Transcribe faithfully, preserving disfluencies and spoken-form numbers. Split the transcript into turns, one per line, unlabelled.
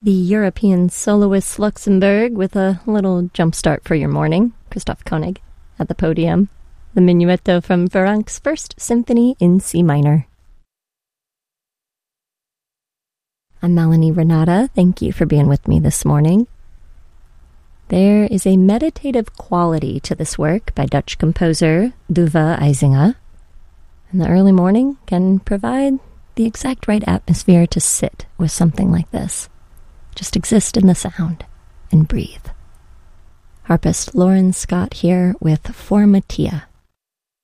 the European soloists Luxembourg with a little jumpstart for your morning. Christoph Koenig at the podium. The Minuetto from Ferencz First Symphony in C minor. I'm Melanie Renata. Thank you for being with me this morning. There is a meditative quality to this work by Dutch composer Duva Eisinger. And the early morning can provide the exact right atmosphere to sit with something like this. Just exist in the sound and breathe. Harpist Lauren Scott here with Formatia.